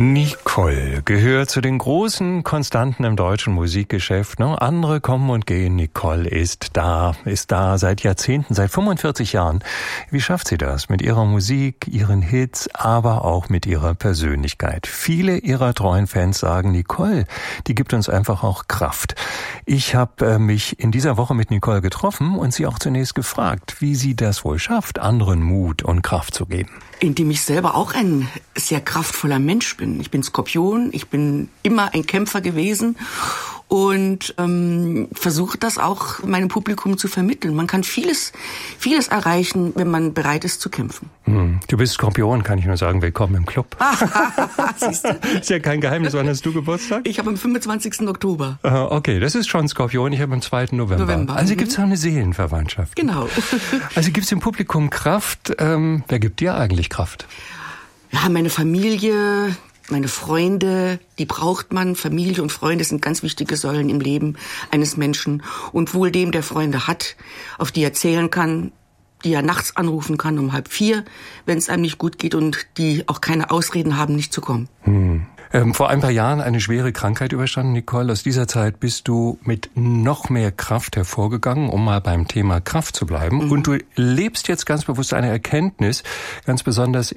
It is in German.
Nicole gehört zu den großen Konstanten im deutschen Musikgeschäft. Andere kommen und gehen. Nicole ist da seit Jahrzehnten, seit 45 Jahren. Wie schafft sie das? Mit ihrer Musik, ihren Hits, aber auch mit ihrer Persönlichkeit. Viele ihrer treuen Fans sagen, Nicole, die gibt uns einfach auch Kraft. Ich habe mich in dieser Woche mit Nicole getroffen und sie auch zunächst gefragt, wie sie das wohl schafft, anderen Mut und Kraft zu geben. Indem ich selber auch ein sehr kraftvoller Mensch bin. Ich bin Skorpion, ich bin immer ein Kämpfer gewesen und versuche das auch meinem Publikum zu vermitteln. Man kann vieles erreichen, wenn man bereit ist zu kämpfen. Du bist Skorpion, kann ich nur sagen, willkommen im Club. Siehst du? Ist ja kein Geheimnis, wann hast du Geburtstag? Ich habe am 25. Oktober. Okay, das ist schon Skorpion, ich habe am 2. November. Also gibt's auch eine Seelenverwandtschaft. Genau. Also gibt's im Publikum Kraft. Wer gibt dir eigentlich Kraft? Ja, meine Familie, meine Freunde, die braucht man. Familie und Freunde sind ganz wichtige Säulen im Leben eines Menschen. Und wohl dem, der Freunde hat, auf die er zählen kann, die er nachts anrufen kann um 3:30, wenn es einem nicht gut geht und die auch keine Ausreden haben, nicht zu kommen. Vor ein paar Jahren eine schwere Krankheit überstanden, Nicole. Aus dieser Zeit bist du mit noch mehr Kraft hervorgegangen, um mal beim Thema Kraft zu bleiben. Und du lebst jetzt ganz bewusst eine Erkenntnis, ganz besonders